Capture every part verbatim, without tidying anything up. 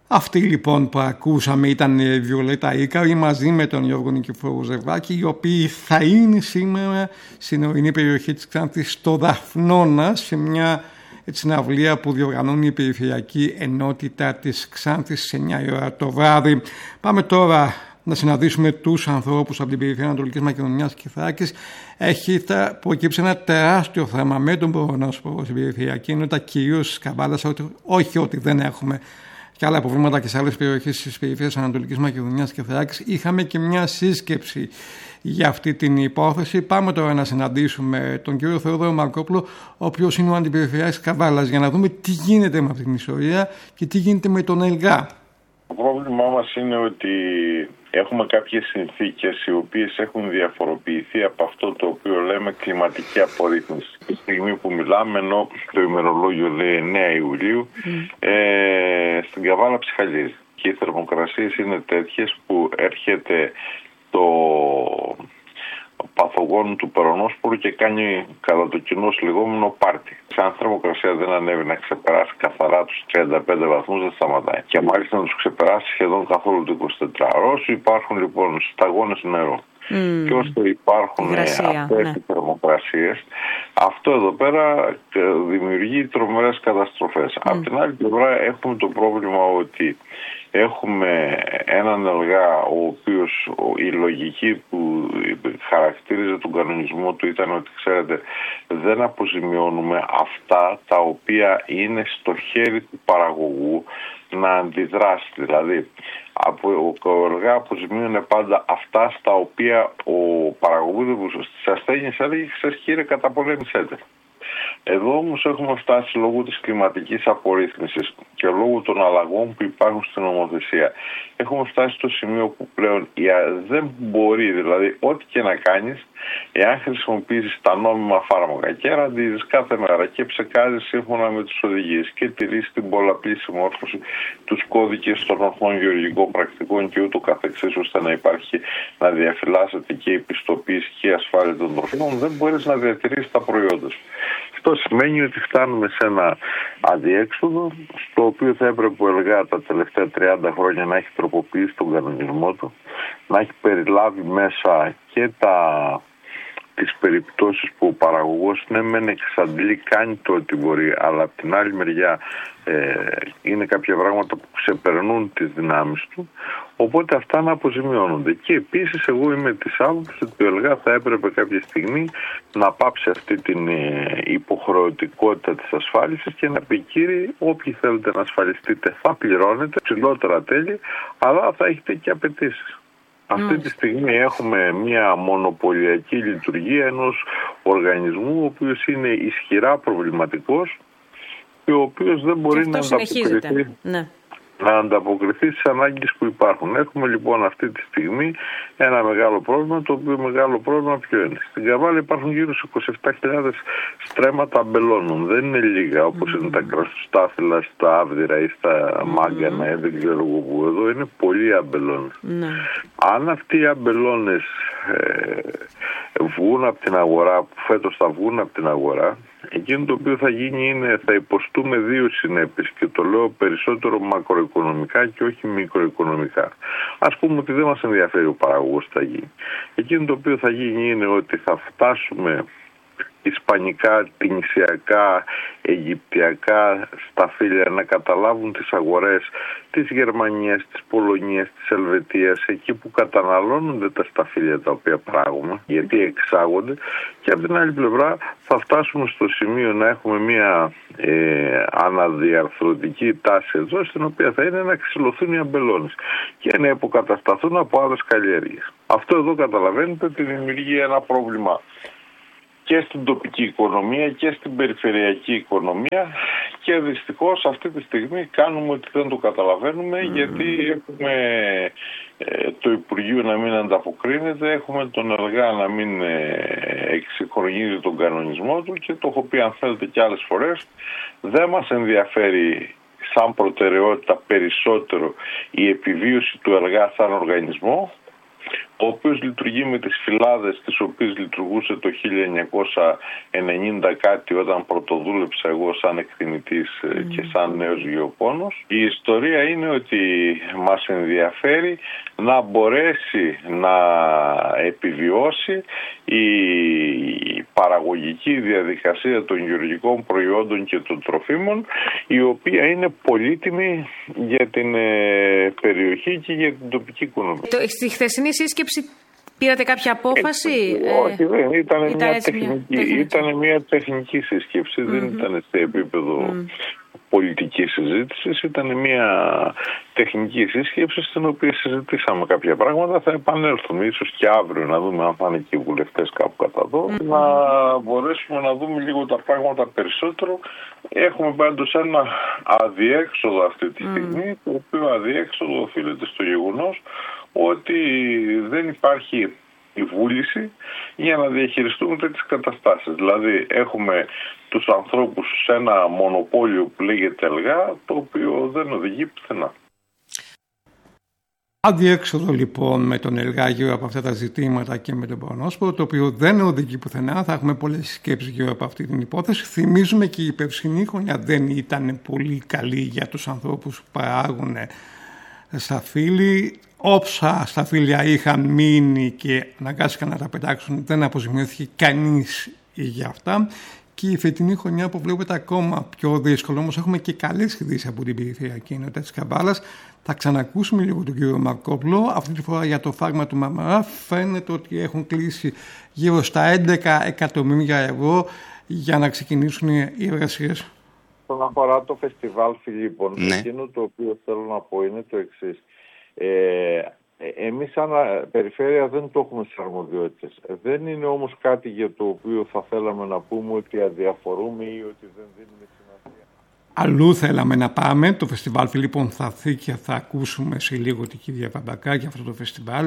Αυτή λοιπόν που ακούσαμε ήταν η Βιολέτα Ίκαρη μαζί με τον Γιώργο Νικηφόρο Ζερβάκη, οι οποίοι θα είναι σήμερα στην ορεινή περιοχή της Ξάνθης στο Δαφνώνα, σε μια συναυλία που διοργανώνει η Περιφερειακή Ενότητα της Ξάνθης σε εννιά η ώρα το βράδυ. Πάμε τώρα να συναντήσουμε τους ανθρώπους από την περιφέρεια Ανατολικής Μακεδονίας και Θράκης. Έχει προκύψει ένα τεράστιο θέμα με τον πορονόσπορο στην Περιφερειακή Ενότητα, κυρίως στις Καβάλας, όχι ότι δεν έχουμε και άλλα προβλήματα και σε άλλες περιοχές της περιφέρειας Ανατολικής Μακεδονίας και Θράκης. Είχαμε και μια σύσκεψη για αυτή την υπόθεση. Πάμε τώρα να συναντήσουμε τον κύριο Θεόδωρο Μαρκόπουλο, ο οποίος είναι ο αντιπεριφερειάρχης Καβάλας, για να δούμε τι γίνεται με αυτή την ιστορία και τι γίνεται με τον ΕΛΓΑ. Το πρόβλημά μας είναι ότι έχουμε κάποιες συνθήκες οι οποίες έχουν διαφοροποιηθεί από αυτό το οποίο λέμε κλιματική απορρίθμιση. Τη στιγμή που μιλάμε, ενώ το ημερολόγιο λέει εννέα Ιουλίου, mm. ε, στην Καβάλα ψυχαλίζει. Και οι θερμοκρασίες είναι τέτοιες που έρχεται το παθογόνο του περονόσπορου και κάνει κατά το κοινό λεγόμενο πάρτι. Αν θερμοκρασία δεν ανέβει να ξεπεράσει καθαρά τους τριάντα πέντε βαθμούς, δεν σταματάει. Και μάλιστα να τους ξεπεράσει σχεδόν καθόλου το εικοσιτετράωρο. Όσο υπάρχουν λοιπόν σταγόνες νερού mm. και όσο υπάρχουν αυτές ναι. οι θερμοκρασίες, αυτό εδώ πέρα δημιουργεί τρομερές καταστροφές. Mm. Απ' την άλλη πλευρά έχουμε το πρόβλημα ότι έχουμε έναν ΕΛΓΑ ο οποίος η λογική που χαρακτήριζε τον κανονισμό του ήταν ότι, ξέρετε, δεν αποζημιώνουμε αυτά τα οποία είναι στο χέρι του παραγωγού να αντιδράσει. Δηλαδή, ο ΕΛΓΑ αποζημίωνε πάντα αυτά στα οποία ο παραγωγός στις ασθένειες έλεγε, ξέρεις κύριε, καταπολέμησέτε. Εδώ όμως έχουμε φτάσει λόγω της κλιματικής απορρίθμισης και λόγω των αλλαγών που υπάρχουν στην νομοθεσία. Έχουμε φτάσει στο σημείο που πλέον δεν μπορεί, δηλαδή ό,τι και να κάνεις, εάν χρησιμοποιήσεις τα νόμιμα φάρμακα και ραντίζεις κάθε μέρα και ψεκάζεις σύμφωνα με τις οδηγίες και τηρείς την πολλαπλή συμμόρφωση, τους κώδικες των ορθών γεωργικών πρακτικών και ούτω καθεξής, ώστε να υπάρχει, να διαφυλάσσεται και η πιστοποίηση και η ασφάλεια των τροφίμων, δεν μπορείς να διατηρήσεις τα προϊόντα σου. Αυτό σημαίνει ότι φτάνουμε σε ένα αδιέξοδο, στο οποίο θα έπρεπε ο ΕΛΓΑ τα τελευταία τριάντα χρόνια να έχει τροποποιήσει τον κανονισμό του, να έχει περιλάβει μέσα και τα, τις περιπτώσεις που ο παραγωγός ναι μεν εξαντλεί, κάνει το ότι μπορεί, αλλά από την άλλη μεριά ε, είναι κάποια πράγματα που ξεπερνούν τις δυνάμεις του, οπότε αυτά να αποζημιώνονται. Και επίσης εγώ είμαι της άποψης ότι ο ΕΛΓΑ θα έπρεπε κάποια στιγμή να πάψει αυτή την ε, υποχρεωτικότητα της ασφάλισης και να πει, κύριοι, όποιοι θέλετε να ασφαλιστείτε θα πληρώνετε ψηλότερα τέλη, αλλά θα έχετε και απαιτήσεις. Αυτή τη στιγμή έχουμε μια μονοπωλιακή λειτουργία ενός οργανισμού ο οποίος είναι ισχυρά προβληματικός και ο οποίος δεν μπορεί να ανταποκριθεί, ναι. να ανταποκριθεί στις ανάγκες που υπάρχουν. Έχουμε λοιπόν αυτή τη στιγμή ένα μεγάλο πρόβλημα, το οποίο μεγάλο πρόβλημα ποιο είναι? Στην Καβάλα υπάρχουν γύρω στις είκοσι επτά χιλιάδες στρέμματα αμπελώνων. Δεν είναι λίγα όπως mm. είναι τα κραστοστάφυλλα στα Άβδυρα ή στα mm. Μάγκανα ή δεν ξέρω εγώ που. Εδώ είναι πολλοί αμπελώνες. Mm. Αν αυτοί οι αμπελώνες ε, βγουν από την αγορά, που φέτος θα βγουν από την αγορά, εκείνο το οποίο θα γίνει είναι θα υποστούμε δύο συνέπειες και το λέω περισσότερο μακροοικονομικά και όχι μικροοικονομικά. Ας πούμε ότι δεν μας ενδιαφέρει ο παραγωγός τι θα γίνει. Εκείνο το οποίο θα γίνει είναι ότι θα φτάσουμε ισπανικά, τινησιακά, αιγυπτιακά σταφύλια να καταλάβουν τις αγορές της Γερμανίας, της Πολωνίας, της Ελβετίας, εκεί που καταναλώνονται τα σταφύλια τα οποία παράγουμε, γιατί εξάγονται, και από την άλλη πλευρά θα φτάσουμε στο σημείο να έχουμε μια ε, αναδιαρθρωτική τάση εδώ, στην οποία θα είναι να ξυλωθούν οι αμπελώνες και να υποκατασταθούν από άλλες καλλιέργειες. Αυτό εδώ καταλαβαίνετε ότι δημιουργεί ένα πρόβλημα και στην τοπική οικονομία και στην περιφερειακή οικονομία, και δυστυχώς αυτή τη στιγμή κάνουμε ότι δεν το καταλαβαίνουμε mm. γιατί έχουμε ε, το Υπουργείο να μην ανταποκρίνεται, έχουμε τον ΕΛΓΑ να μην ε, εξυγχρονίζει τον κανονισμό του, και το έχω πει αν θέλετε και άλλες φορές, δεν μας ενδιαφέρει σαν προτεραιότητα περισσότερο η επιβίωση του ΕΛΓΑ σαν οργανισμό, ο οποίος λειτουργεί με τις φυλάδες τις οποίες λειτουργούσε το χίλια εννιακόσια ενενήντα κάτι όταν πρωτοδούλεψα εγώ σαν εκτιμητής mm. και σαν νέος γεωπόνος. Η ιστορία είναι ότι μας ενδιαφέρει να μπορέσει να επιβιώσει η παραγωγική διαδικασία των γεωργικών προϊόντων και των τροφίμων, η οποία είναι πολύτιμη για την ε, περιοχή και για την τοπική οικονομία. Στη χθεσινή σύσκεψη πήρατε κάποια απόφαση? Όχι, δεν ήταν, ήταν, μια τεχνική, μια τεχνική. ήταν μια τεχνική σύσκεψη, mm-hmm. δεν ήταν σε επίπεδο mm. πολιτικής συζήτησης, ήταν μια τεχνική σύσκεψη στην οποία συζητήσαμε κάποια πράγματα. Θα επανέλθουμε ίσως και αύριο να δούμε αν θα είναι και οι βουλευτές κάπου κατά εδώ, mm-hmm. να μπορέσουμε να δούμε λίγο τα πράγματα περισσότερο. Έχουμε πάντως ένα αδιέξοδο αυτή τη στιγμή, mm. το οποίο αδιέξοδο οφείλεται στο γεγονός ότι δεν υπάρχει η βούληση για να διαχειριστούμε τέτοιες καταστάσεις. Δηλαδή έχουμε τους ανθρώπους σε ένα μονοπόλιο που λέγεται ΕΛΓΑ, το οποίο δεν οδηγεί πουθενά. Αδιέξοδο λοιπόν με τον ΕΛΓΑ γύρω από αυτά τα ζητήματα και με τον Πορνόσπορο, το οποίο δεν οδηγεί πουθενά. Θα έχουμε πολλές σκέψεις γύρω από αυτή την υπόθεση. Θυμίζουμε και η περσινή χρονιά δεν ήταν πολύ καλή για τους ανθρώπους που παράγουν στα φύλλη. Όψα στα φύλλια είχαν μείνει και αναγκάστηκαν να τα πετάξουν, δεν αποζημιώθηκε κανείς για αυτά. Και η φετινή χρονιά που βλέπετε ακόμα πιο δύσκολο, όμως έχουμε και καλές ειδήσεις από την περιφερειακή ενότητα της Καμπάλας. Θα ξανακούσουμε λίγο τον κύριο Μαρκόπουλο. Αυτή τη φορά για το φάρμα του Μαρμαρά φαίνεται ότι έχουν κλείσει γύρω στα έντεκα εκατομμύρια ευρώ για να ξεκινήσουν οι εργασίες. Όσον αφορά το φεστιβάλ Φιλίππων, ναι. εκείνο το οποίο θέλω να πω είναι το εξής. Ε, εμείς σαν περιφέρεια δεν το έχουμε στις αρμοδιότητες. Δεν είναι όμως κάτι για το οποίο θα θέλαμε να πούμε ότι αδιαφορούμε ή ότι δεν δίνουμε σημασία. Αλλού θέλαμε να πάμε. Το φεστιβάλ Φιλίππων θα έρθει και θα ακούσουμε σε λίγο την κυρία Βαμπακά για αυτό το φεστιβάλ.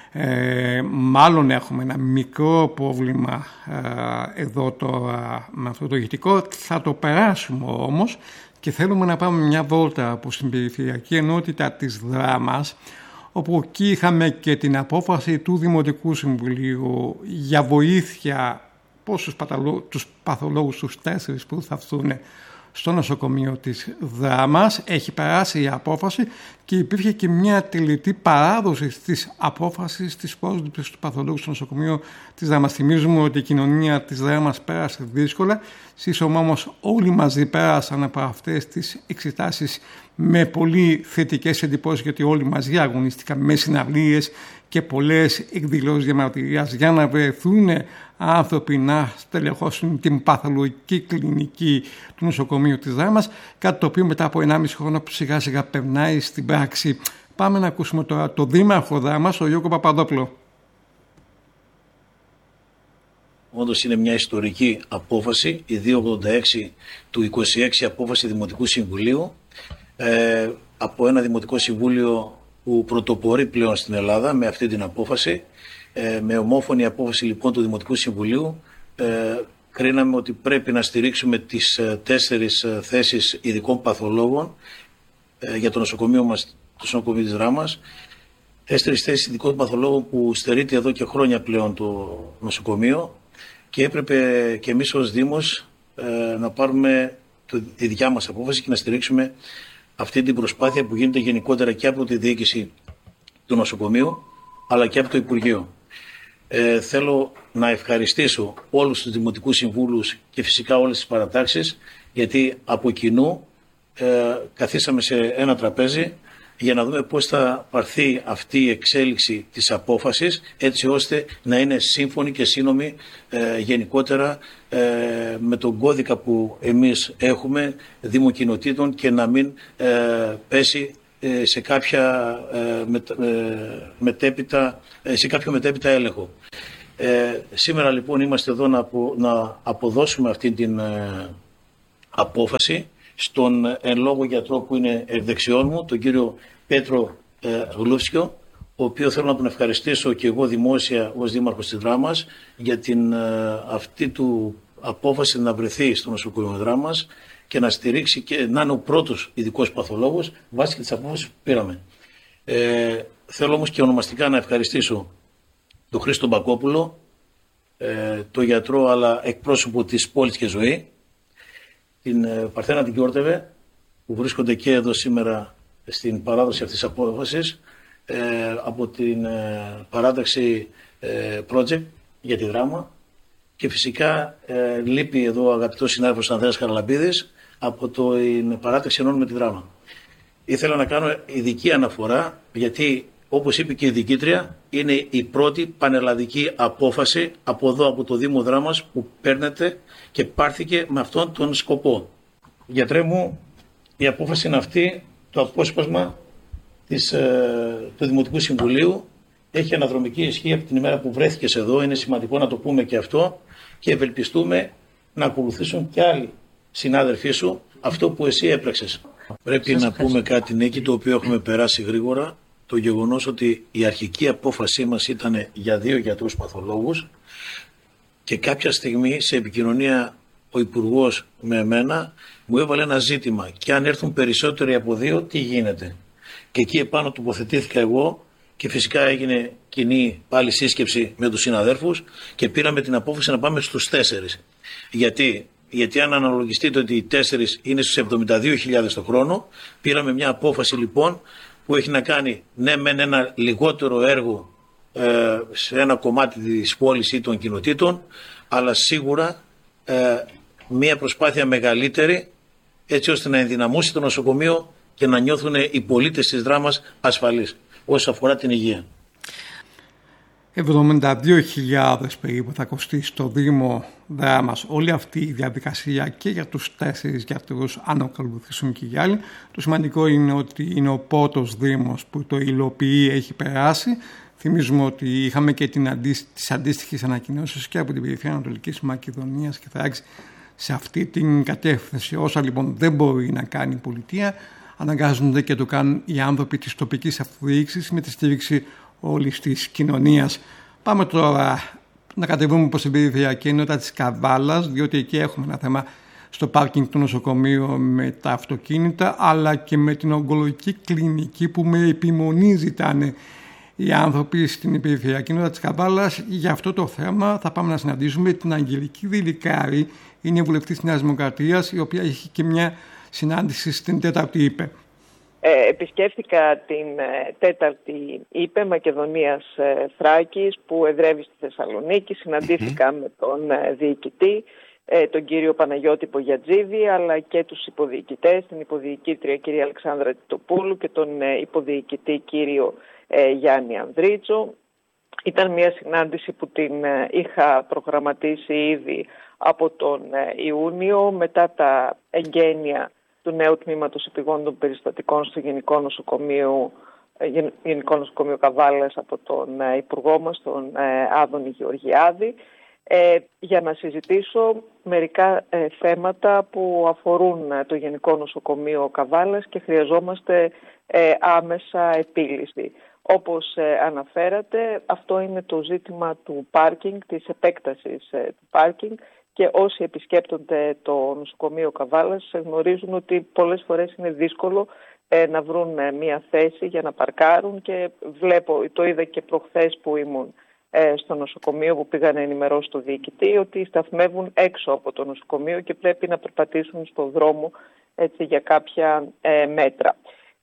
Ε, μάλλον έχουμε ένα μικρό πρόβλημα ε, εδώ τώρα με αυτό το ηχητικό. Θα το περάσουμε όμως και θέλουμε να πάμε μια βόλτα από την περιφερειακή ενότητα της Δράμας, όπου εκεί είχαμε και την απόφαση του Δημοτικού Συμβουλίου για βοήθεια πόσους παταλό, τους παθολόγους, τους τέσσερις που θα έρθουν στο νοσοκομείο της Δράμας. Έχει περάσει η απόφαση και υπήρχε και μια τελετή παράδοση της απόφασης της πρόσληψης του παθολόγου στο νοσοκομείο της Δράμας. Θυμίζουμε ότι η κοινωνία της Δράμας πέρασε δύσκολα. Σύσσωμα όμως όλοι μαζί πέρασαν από αυτές τις εξετάσεις με πολύ θετικές εντυπώσεις, γιατί όλοι μαζί αγωνίστηκαν με συναυλίες και πολλές εκδηλώσεις διαμαρτυρίας για να βρεθούν άνθρωποι να στελεχώσουν την παθολογική κλινική του νοσοκομείου της Δράμας, κάτι το οποίο μετά από ενάμιση χρόνο σιγά σιγά περνάει στην πράξη. Πάμε να ακούσουμε τώρα τον Δήμαρχο Δράμας, τον Γιώργο Παπαδόπουλο. Όντως είναι μια ιστορική απόφαση, η διακόσια ογδόντα έξι του είκοσι έξι απόφαση Δημοτικού Συμβουλίου, ε, από ένα Δημοτικό Συμβούλιο που πρωτοπορεί πλέον στην Ελλάδα με αυτή την απόφαση. Ε, με ομόφωνη απόφαση λοιπόν του Δημοτικού Συμβουλίου ε, κρίναμε ότι πρέπει να στηρίξουμε τις ε, τέσσερις ε, θέσεις ειδικών παθολόγων ε, για το νοσοκομείο μας, το νοσοκομείο της Δράμας. Τέσσερις θέσεις ειδικών παθολόγων που στερείται εδώ και χρόνια πλέον το νοσοκομείο, και έπρεπε και εμείς ως Δήμος ε, να πάρουμε το, τη δικιά μας απόφαση και να στηρίξουμε αυτή την προσπάθεια που γίνεται γενικότερα και από τη διοίκηση του νοσοκομείου αλλά και από το Υπουργείο. Ε, θέλω να ευχαριστήσω όλους τους Δημοτικούς Συμβούλους και φυσικά όλες τις παρατάξεις, γιατί από κοινού ε, καθίσαμε σε ένα τραπέζι για να δούμε πώς θα πάρθει αυτή η εξέλιξη της απόφασης, έτσι ώστε να είναι σύμφωνη και σύνομη ε, γενικότερα ε, με τον κώδικα που εμείς έχουμε δημοκοινοτήτων και να μην ε, πέσει ε, σε, κάποια, ε, με, ε, μετέπειτα, ε, σε κάποιο μετέπειτα έλεγχο. Ε, σήμερα λοιπόν είμαστε εδώ να, απο, να αποδώσουμε αυτή την ε, απόφαση στον εν λόγω γιατρό που είναι εκ δεξιών μου, τον κύριο Πέτρο ε, Γλούφσκιο, ο οποίο θέλω να τον ευχαριστήσω και εγώ δημόσια ως Δήμαρχος της Δράμας για την ε, αυτή του απόφαση να βρεθεί στο νοσοκομείο Δράμας και να στηρίξει και να είναι ο πρώτος ειδικός παθολόγος βάσει και της απόφασης που πήραμε. Ε, θέλω όμως και ονομαστικά να ευχαριστήσω τον Χρήστο Μπακόπουλο, ε, τον γιατρό αλλά εκπρόσωπο της πόλης και ζωή, την ε, Παρθένα την Κιόρτεβε, που βρίσκονται και εδώ σήμερα στην παράδοση αυτής της απόφασης, ε, από την ε, παράταξη ε, project για τη δράμα, και φυσικά ε, λείπει εδώ ο αγαπητός συνάδελφος Ανδρέας Χαραλαμπίδης από την παράταξη ενών με τη δράμα. Ήθελα να κάνω ειδική αναφορά, γιατί όπως είπε και η διοικήτρια, είναι η πρώτη πανελλαδική απόφαση από εδώ, από το Δήμο Δράμας, που παίρνεται και πάρθηκε με αυτόν τον σκοπό. Γιατρέ μου, η απόφαση είναι αυτή, το απόσπασμα της, ε, του Δημοτικού Συμβουλίου έχει αναδρομική ισχύ από την ημέρα που βρέθηκες εδώ. Είναι σημαντικό να το πούμε και αυτό, και ευελπιστούμε να ακολουθήσουν και άλλοι συνάδελφοί σου αυτό που εσύ έπραξες. Πρέπει Σας να ευχαριστώ. πούμε κάτι, Νίκη, το οποίο έχουμε περάσει γρήγορα. Το γεγονός ότι η αρχική απόφασή μας ήταν για δύο γιατρούς παθολόγους, και κάποια στιγμή σε επικοινωνία ο Υπουργός με εμένα μου έβαλε ένα ζήτημα, και αν έρθουν περισσότεροι από δύο τι γίνεται. Και εκεί επάνω τοποθετήθηκα εγώ, και φυσικά έγινε κοινή πάλι σύσκεψη με τους συναδέρφους και πήραμε την απόφαση να πάμε στους τέσσερις. Γιατί, Γιατί αν αναλογιστείτε ότι οι τέσσερις είναι στους εβδομήντα δύο χιλιάδες το χρόνο, πήραμε μια απόφαση λοιπόν που έχει να κάνει ναι μεν ένα λιγότερο έργο ε, σε ένα κομμάτι της πόλης ή των κοινοτήτων, αλλά σίγουρα ε, μια προσπάθεια μεγαλύτερη, έτσι ώστε να ενδυναμώσει το νοσοκομείο και να νιώθουν οι πολίτες της Δράμας ασφαλείς όσο αφορά την υγεία. εβδομήντα δύο χιλιάδες περίπου θα κοστίσει στο Δήμο Δράμας όλη αυτή η διαδικασία και για τους τέσσερις γιατρούς, αν ακολουθήσουν και οι άλλοι. Το σημαντικό είναι ότι είναι ο πρώτος Δήμος που το υλοποιεί, έχει περάσει. Θυμίζουμε ότι είχαμε και την αντίστοιχη, τις αντίστοιχες ανακοινώσεις και από την περιφέρεια Ανατολικής Μακεδονίας και θα άξει σε αυτή την κατεύθυνση. Όσα λοιπόν δεν μπορεί να κάνει η πολιτεία, αναγκάζονται και το κάνουν οι άνθρωποι της τοπικής αυτοδιοίκησης με τη στήριξη όλης της κοινωνίας. Πάμε τώρα να κατεβούμε προς την περιφερειακή ενότητα της Καβάλας, διότι εκεί έχουμε ένα θέμα στο πάρκινγκ του νοσοκομείου με τα αυτοκίνητα, αλλά και με την ογκολογική κλινική που με επιμονή ζητάνε οι άνθρωποι στην περιφερειακή ενότητα της Καβάλας. Για αυτό το θέμα θα πάμε να συναντήσουμε την Αγγελική Δηλικάρη, είναι βουλευτής της Νέας Δημοκρατίας, η οποία έχει και μια συνάντηση στην τέταρτη ΥΠΕ. Ε, επισκέφθηκα την ε, τέταρτη ΥΠΕ Μακεδονίας ε, Θράκης που εδρεύει στη Θεσσαλονίκη. Συναντήθηκα mm-hmm. με τον ε, διοικητή, ε, τον κύριο Παναγιώτη Πογιατζίδη, αλλά και τους υποδιοικητές, την υποδιοικήτρια κυρία Αλεξάνδρα Τιτοπούλου και τον ε, υποδιοικητή κύριο ε, Γιάννη Ανδρίτσο. Ήταν μια συνάντηση που την ε, είχα προγραμματίσει ήδη από τον ε, Ιούνιο, μετά τα εγγένεια του νέου τμήματος επιγόντων περιστατικών στο Γενικό Νοσοκομείο, Γενικό Νοσοκομείο Καβάλας από τον Υπουργό μας, τον Άδωνη Γεωργιάδη, ε, για να συζητήσω μερικά ε, θέματα που αφορούν το Γενικό Νοσοκομείο Καβάλας και χρειαζόμαστε ε, άμεσα επίλυση. Όπως ε, αναφέρατε, αυτό είναι το ζήτημα του πάρκινγκ, της επέκτασης ε, του πάρκινγκ, και όσοι επισκέπτονται το νοσοκομείο Καβάλας γνωρίζουν ότι πολλές φορές είναι δύσκολο ε, να βρουν ε, μία θέση για να παρκάρουν, και βλέπω, το είδα και προχθές που ήμουν ε, στο νοσοκομείο που πήγα να ενημερώσω το διοικητή, ότι σταθμεύουν έξω από το νοσοκομείο και πρέπει να περπατήσουν στον δρόμο έτσι, για κάποια ε, μέτρα.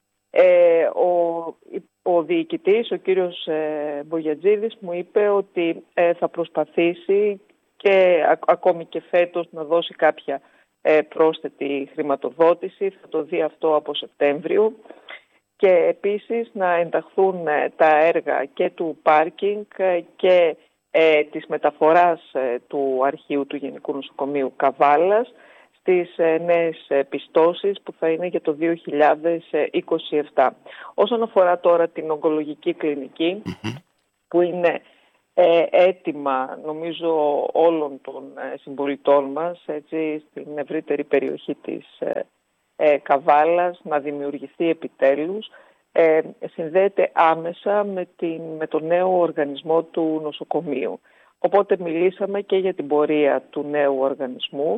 Ε, ο, ο διοικητής, ο κύριος ε, Μπογιατζίδης, μου είπε ότι ε, θα προσπαθήσει και α, ακόμη και φέτος να δώσει κάποια ε, πρόσθετη χρηματοδότηση. Θα το δει αυτό από Σεπτέμβριο. Και επίσης να ενταχθούν ε, τα έργα και του πάρκινγκ ε, και ε, της μεταφοράς ε, του αρχείου του Γενικού Νοσοκομείου Καβάλας στις ε, νέες ε, πιστώσεις που θα είναι για το δύο χιλιάδες είκοσι επτά. Όσον αφορά τώρα την ογκολογική κλινική, mm-hmm. που είναι Ε, έτοιμα νομίζω όλων των ε, συμπολιτών μας, έτσι, στην ευρύτερη περιοχή της ε, ε, Καβάλας, να δημιουργηθεί επιτέλους, ε, συνδέεται άμεσα με, την, με το νέο οργανισμό του νοσοκομείου. Οπότε μιλήσαμε και για την πορεία του νέου οργανισμού,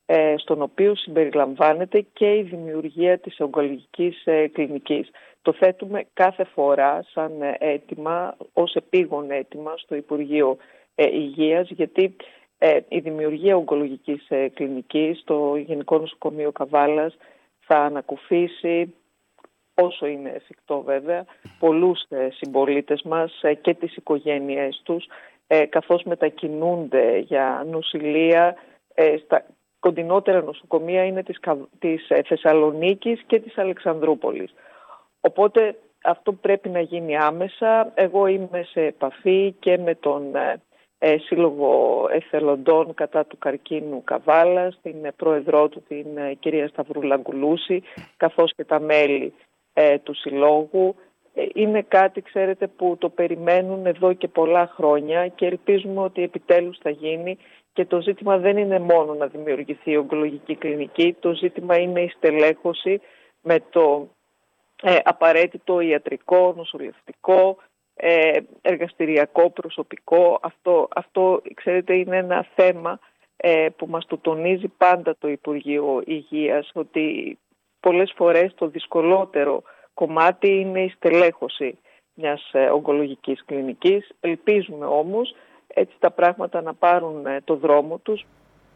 στον οποίο συμπεριλαμβάνεται και η δημιουργία της ογκολογικής κλινικής. Το θέτουμε κάθε φορά σαν αίτημα, ως επίγον αίτημα στο Υπουργείο Υγείας, γιατί η δημιουργία ογκολογικής κλινικής στο Γενικό Νοσοκομείο Καβάλας θα ανακουφίσει, όσο είναι εφικτό βέβαια, πολλούς συμπολίτες μας και τις οικογένειές τους, καθώς μετακινούνται για νοσηλεία στα κοντινότερα νοσοκομεία είναι της, της Θεσσαλονίκης και της Αλεξανδρούπολης. Οπότε αυτό πρέπει να γίνει άμεσα. Εγώ είμαι σε επαφή και με τον ε, Σύλλογο Εθελοντών κατά του καρκίνου Καβάλας, την πρόεδρό του, την ε, κυρία Σταυρούλα Γκουλούση, καθώς και τα μέλη ε, του Συλλόγου. Ε, είναι κάτι, ξέρετε, που το περιμένουν εδώ και πολλά χρόνια και ελπίζουμε ότι επιτέλους θα γίνει. Και το ζήτημα δεν είναι μόνο να δημιουργηθεί η ογκολογική κλινική, το ζήτημα είναι η στελέχωση με το ε, απαραίτητο ιατρικό, νοσηλευτικό, ε, εργαστηριακό προσωπικό. Αυτό, αυτό, ξέρετε, είναι ένα θέμα ε, που μας το τονίζει πάντα το Υπουργείο Υγείας, ότι πολλές φορές το δυσκολότερο κομμάτι είναι η στελέχωση μιας ε, ογκολογικής κλινικής. Ελπίζουμε όμως έτσι τα πράγματα να πάρουν το δρόμο τους.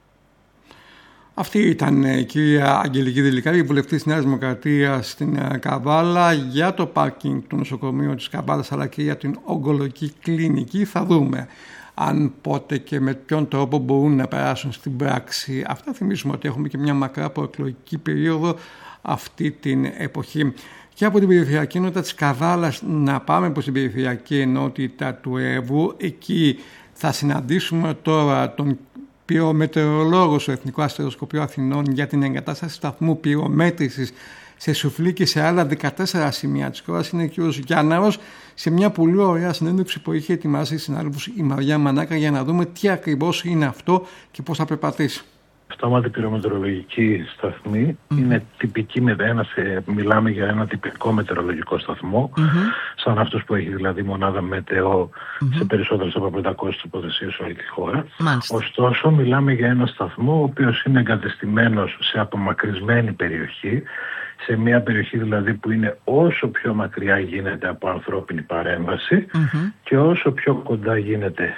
Αυτή ήταν η κυρία Αγγελική Δηλικάρη, βουλευτής της Νέας Δημοκρατίας στην Καβάλα, για το πάρκινγκ του νοσοκομείου της Καβάλας αλλά και για την ογκολογική κλινική. Θα δούμε αν πότε και με ποιον τρόπο μπορούν να περάσουν στην πράξη. Αυτά θυμίζουμε ότι έχουμε και μια μακρά προεκλογική περίοδο αυτή την εποχή. Και από την περιφερειακή ενότητα της Καβάλας να πάμε προς την περιφερειακή ενότητα του Εύρου. Εκεί θα συναντήσουμε τώρα τον πυρομετεωρολόγο στο Εθνικό Αστεροσκοπείο Αθηνών για την εγκατάσταση σταθμού πυρομέτρησης σε Σουφλή και σε άλλα δεκατέσσερα σημεία της χώρας. Είναι ο κ. Γιάνναρος, σε μια πολύ ωραία συνέντευξη που είχε ετοιμάσει η συνάδελφος η Μαριά Μανάκα, για να δούμε τι ακριβώς είναι αυτό και πώς θα περπατήσει. Αυτόματη πυρομετεωρολογική σταθμή mm-hmm. είναι τυπική με ένα, μιλάμε για ένα τυπικό μετεωρολογικό σταθμό, mm-hmm. σαν αυτός που έχει δηλαδή μονάδα μετεό mm-hmm. σε περισσότερες από πεντακόσιες τοποθεσίες σε όλη τη χώρα. Μάλιστα. Ωστόσο μιλάμε για ένα σταθμό ο οποίος είναι εγκατεστημένος σε απομακρυσμένη περιοχή, σε μια περιοχή δηλαδή που είναι όσο πιο μακριά γίνεται από ανθρώπινη παρέμβαση mm-hmm. και όσο πιο κοντά γίνεται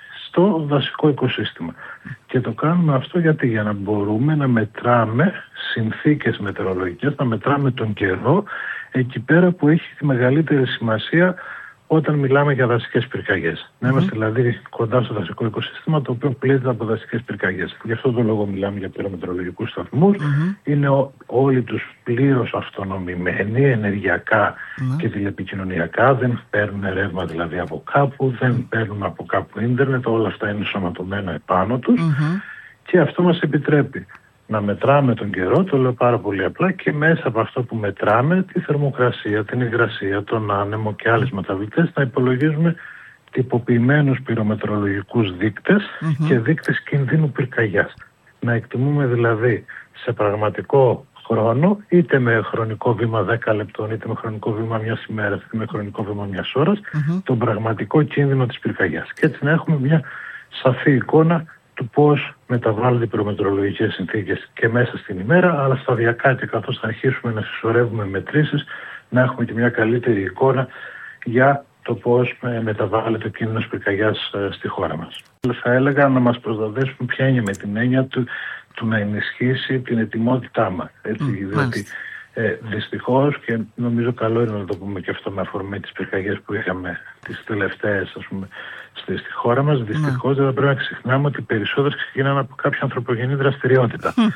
στο δασικό οικοσύστημα. Και το κάνουμε αυτό γιατί για να μπορούμε να μετράμε συνθήκες μετεωρολογικές, να μετράμε τον καιρό εκεί πέρα που έχει τη μεγαλύτερη σημασία όταν μιλάμε για δασικές πυρκαγιές. Mm-hmm. Να είμαστε δηλαδή κοντά στο δασικό οικοσύστημα το οποίο πλήττεται από δασικές πυρκαγιές. Γι' αυτό τον λόγο μιλάμε για πυρομετεωρολογικούς σταθμούς. Mm-hmm. Είναι ό, όλοι τους πλήρως αυτονομημένοι ενεργειακά mm-hmm. και τηλεπικοινωνιακά. Δεν παίρνουν ρεύμα δηλαδή από κάπου, δεν παίρνουν από κάπου ίντερνετ. Όλα αυτά είναι σωματωμένα επάνω τους. Mm-hmm. Και αυτό μας επιτρέπει να μετράμε τον καιρό, το λέω πάρα πολύ απλά, και μέσα από αυτό που μετράμε τη θερμοκρασία, την υγρασία, τον άνεμο και άλλες μεταβλητές να υπολογίζουμε τυποποιημένους πυρομετρολογικούς δείκτες mm-hmm. και δείκτες κινδύνου πυρκαγιάς. Να εκτιμούμε δηλαδή σε πραγματικό χρόνο, είτε με χρονικό βήμα δέκα λεπτών, είτε με χρονικό βήμα μιας ημέρας, είτε με χρονικό βήμα μιας ώρας, mm-hmm. τον πραγματικό κίνδυνο της πυρκαγιάς. Και έτσι να έχουμε μια σαφή εικόνα του πώς μεταβάλλονται οι πυρομετρολογικές συνθήκες και μέσα στην ημέρα, αλλά σταδιακά και καθώς θα αρχίσουμε να συσσωρεύουμε μετρήσεις, να έχουμε και μια καλύτερη εικόνα για το πώς μεταβάλλεται ο κίνδυνος πυρκαγιάς στη χώρα μας. Θα έλεγα να μας προστατεύσουν ποια είναι με την έννοια του, του να ενισχύσει την ετοιμότητά μας. Έτσι, mm, διότι ε, δυστυχώς, και νομίζω καλό είναι να το πούμε και αυτό με αφορμή τις πυρκαγιές που είχαμε τις τελευταίες, ας πούμε, στη, στη χώρα μας, δυστυχώς mm. δεν θα πρέπει να ξεχνάμε ότι περισσότερες ξεκινάνε από κάποια ανθρωπογενή δραστηριότητα. Mm.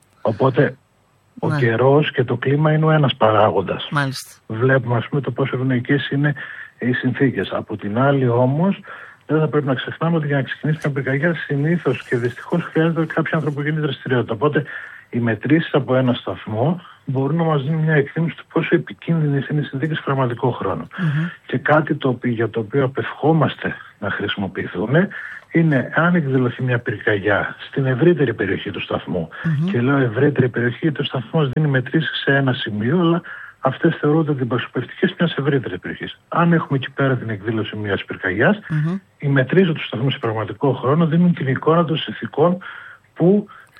Οπότε ο mm. καιρός και το κλίμα είναι ο ένας παράγοντας. Μάλιστα. Βλέπουμε, ας πούμε, το πόσο ευνοϊκές είναι οι συνθήκες. Από την άλλη όμως, δεν θα πρέπει να ξεχνάμε ότι για να ξεκινήσει μια πυρκαγιά συνήθως και δυστυχώς χρειάζεται κάποια ανθρωπογενή δραστηριότητα. Οπότε οι μετρήσεις από ένα σταθμό μπορούν να μας δίνουν μια εκτίμηση του πόσο επικίνδυνες είναι οι συνθήκες σε πραγματικό χρόνο. Mm-hmm. Και κάτι το οποίο, για το οποίο απευχόμαστε να χρησιμοποιηθούν είναι αν εκδηλωθεί μια πυρκαγιά στην ευρύτερη περιοχή του σταθμού. Mm-hmm. Και λέω ευρύτερη περιοχή γιατί ο σταθμός δίνει μετρήσεις σε ένα σημείο, αλλά αυτές θεωρούνται αντιπροσωπευτικές μιας ευρύτερης περιοχής. Αν έχουμε εκεί πέρα την εκδήλωση μιας πυρκαγιάς, mm-hmm. οι μετρήσεις του σταθμού σε πραγματικό χρόνο δίνουν την εικόνα των συνθηκών που